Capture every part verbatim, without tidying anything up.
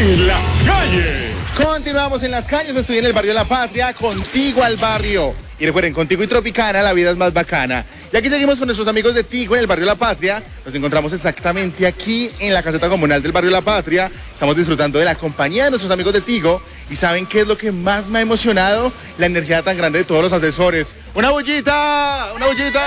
En las calles. Continuamos en las calles, estoy en el barrio La Patria, contigo al barrio. Y recuerden, contigo y Tropicana, la vida es más bacana. Y aquí seguimos con nuestros amigos de Tigo en el barrio La Patria. Nos encontramos exactamente aquí en la caseta comunal del barrio La Patria. Estamos disfrutando de la compañía de nuestros amigos de Tigo. ¿Y saben qué es lo que más me ha emocionado? La energía tan grande de todos los asesores. ¡Una bullita! ¡Una bullita!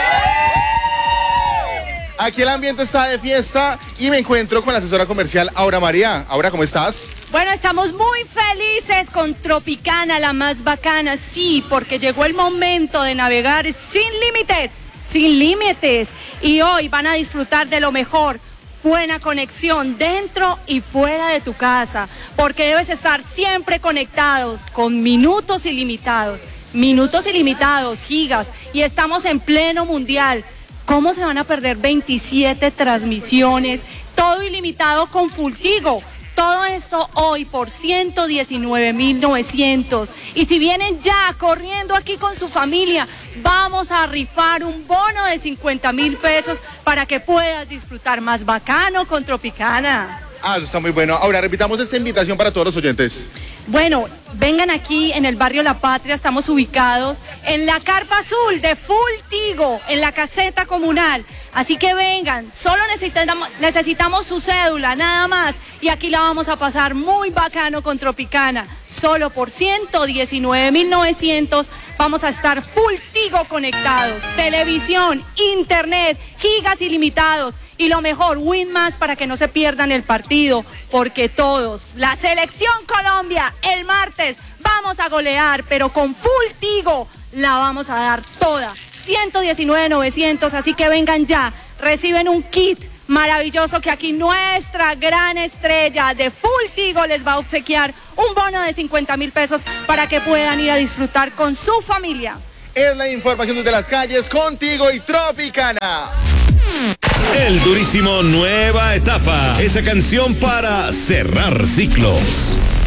Aquí el ambiente está de fiesta y me encuentro con la asesora comercial Aura María. Aura, ¿cómo estás? Bueno, estamos muy felices con Tropicana, la más bacana, sí, porque llegó el momento de navegar sin límites, sin límites. Y hoy van a disfrutar de lo mejor, buena conexión dentro y fuera de tu casa, porque debes estar siempre conectados con minutos ilimitados, minutos ilimitados, gigas, y estamos en pleno mundial. ¿Cómo se van a perder veintisiete transmisiones? Todo ilimitado con Full Tigo. Todo esto hoy por ciento diecinueve mil novecientos. Y si vienen ya corriendo aquí con su familia, vamos a rifar un bono de cincuenta mil pesos para que puedas disfrutar más bacano con Tropicana. Ah, eso está muy bueno. Ahora repitamos esta invitación para todos los oyentes. Bueno, vengan aquí en el barrio La Patria, estamos ubicados en la carpa azul de Full Tigo, en la caseta comunal. Así que vengan, solo necesitamos, necesitamos su cédula, nada más. Y aquí la vamos a pasar muy bacano con Tropicana. Solo por ciento diecinueve mil novecientos vamos a estar Full Tigo conectados. Televisión, internet, gigas ilimitados. Y lo mejor, Win Más para que no se pierdan el partido, porque todos, la Selección Colombia, el martes vamos a golear, pero con Full Tigo la vamos a dar toda. ciento diecinueve mil novecientos, así que vengan ya, reciben un kit maravilloso que aquí nuestra gran estrella de Full Tigo les va a obsequiar un bono de cincuenta mil pesos para que puedan ir a disfrutar con su familia. Es la información desde las calles, contigo y Tropicana. El Durísimo, nueva etapa. Esa canción para cerrar ciclos.